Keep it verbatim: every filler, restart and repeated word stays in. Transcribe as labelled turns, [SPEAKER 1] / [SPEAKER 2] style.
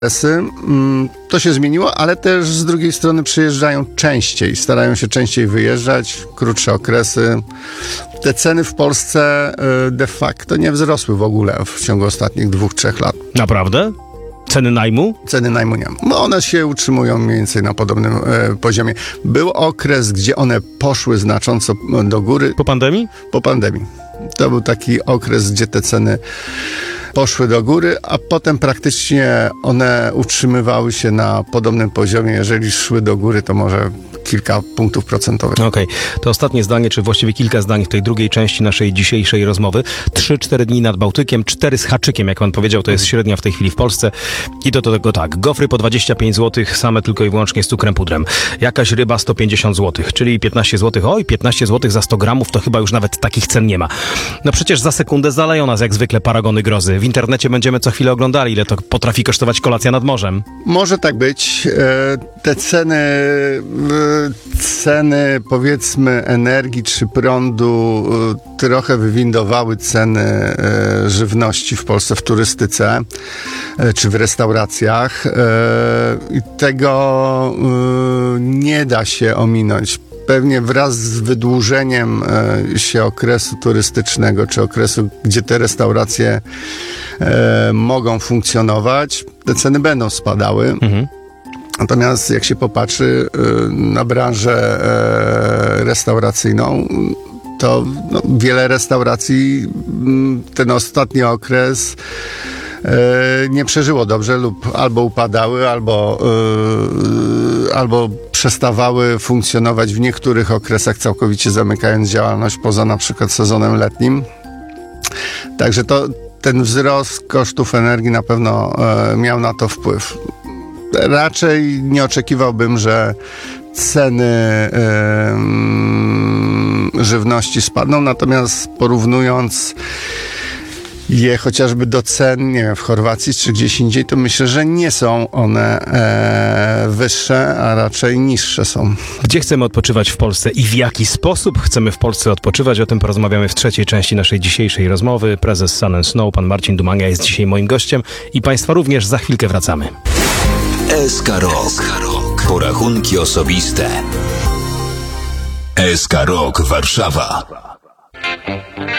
[SPEAKER 1] To się zmieniło, ale też z drugiej strony przyjeżdżają częściej, starają się częściej wyjeżdżać, krótsze okresy. Te ceny w Polsce de facto nie wzrosły w ogóle w ciągu ostatnich dwóch, trzech lat.
[SPEAKER 2] Naprawdę? Ceny najmu?
[SPEAKER 1] Ceny najmu nie. No one się utrzymują mniej więcej na podobnym e, poziomie. Był okres, gdzie one poszły znacząco do góry.
[SPEAKER 2] Po pandemii?
[SPEAKER 1] Po pandemii. To był taki okres, gdzie te ceny poszły do góry, a potem praktycznie one utrzymywały się na podobnym poziomie. Jeżeli szły do góry, to może kilka punktów procentowych.
[SPEAKER 2] Okej, okay. To ostatnie zdanie, czy właściwie kilka zdań w tej drugiej części naszej dzisiejszej rozmowy. Trzy, cztery dni nad Bałtykiem, cztery z haczykiem, jak pan powiedział, to jest średnia w tej chwili w Polsce. I do tego tak, gofry po dwadzieścia pięć złotych, same tylko i wyłącznie z cukrem pudrem. Jakaś ryba sto pięćdziesiąt złotych, czyli piętnaście złotych. Oj, piętnaście złotych za sto gramów, to chyba już nawet takich cen nie ma. No przecież za sekundę zaleją nas jak zwykle paragony grozy. W internecie będziemy co chwilę oglądali, ile to potrafi kosztować kolacja nad morzem.
[SPEAKER 1] Może tak być. Te ceny, ceny powiedzmy energii czy prądu trochę wywindowały ceny żywności w Polsce w turystyce czy w restauracjach. I tego nie da się ominąć. Pewnie wraz z wydłużeniem się okresu turystycznego, czy okresu, gdzie te restauracje e, mogą funkcjonować, te ceny będą spadały. Mhm. Natomiast jak się popatrzy e, na branżę e, restauracyjną, to no, wiele restauracji ten ostatni okres e, nie przeżyło dobrze lub albo upadały, albo e, albo przestawały funkcjonować w niektórych okresach, całkowicie zamykając działalność poza na przykład sezonem letnim. Także to, ten wzrost kosztów energii na pewno e, miał na to wpływ. Raczej nie oczekiwałbym, że ceny e, żywności spadną, natomiast porównując je chociażby do cen, nie wiem, w Chorwacji czy gdzieś indziej, to myślę, że nie są one e, wyższe, a raczej niższe są.
[SPEAKER 2] Gdzie chcemy odpoczywać w Polsce i w jaki sposób chcemy w Polsce odpoczywać? O tym porozmawiamy w trzeciej części naszej dzisiejszej rozmowy. Prezes Sun and Snow, pan Marcin Dumania jest dzisiaj moim gościem i państwa również. Za chwilkę wracamy.
[SPEAKER 3] S K Rock. Porachunki osobiste. S K Rock Warszawa.